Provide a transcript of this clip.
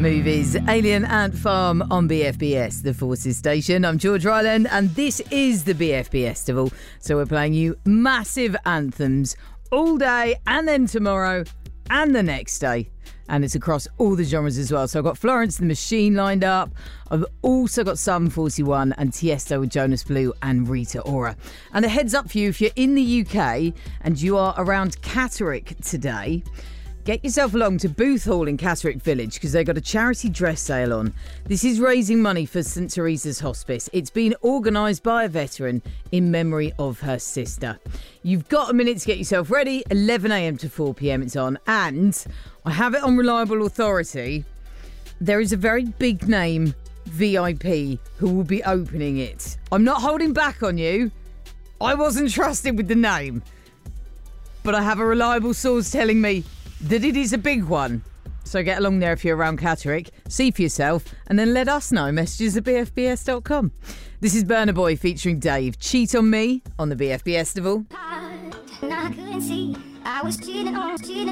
Movies, Alien Ant Farm on BFBS, the Forces Station. I'm George Ryland and this is the BFBS Festival. So we're playing you massive anthems all day and then tomorrow and the next day. And it's across all the genres as well. So I've got Florence the Machine lined up. I've also got Sum 41 and Tiesto with Jonas Blue and Rita Ora. And a heads up for you, if you're in the UK and you are around Catterick today, get yourself along to Booth Hall in Catterick Village because they've got a charity dress sale on. This is raising money for St Teresa's Hospice. It's been organised by a veteran in memory of her sister. You've got a minute to get yourself ready. 11 a.m. to 4 p.m. it's on. And I have it on reliable authority. There is a very big name VIP who will be opening it. I'm not holding back on you. I wasn't trusted with the name. But I have a reliable source telling me that it is a big one. So get along there if you're around Catterick, see for yourself, and then let us know. Messages at bfbs.com. This is Burna Boy featuring Dave. Cheat on Me on the BFBS Festival. I couldn't see. I was cheating on